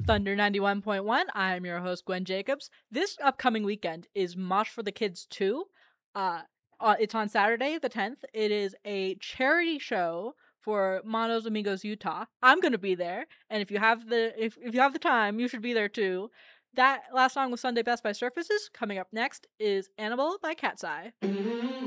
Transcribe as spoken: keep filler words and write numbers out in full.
Thunder ninety-one point one. I'm your host, Gwen Jacobs. This upcoming weekend is Mosh for the Kids two. Uh, uh, it's on Saturday the tenth. It is a charity show for Manos Amigos Utah. I'm gonna be there, and if you have the if, if you have the time, you should be there too. That last song was Sunday Best by Surfaces. Coming up next is Animal by Cat's Eye.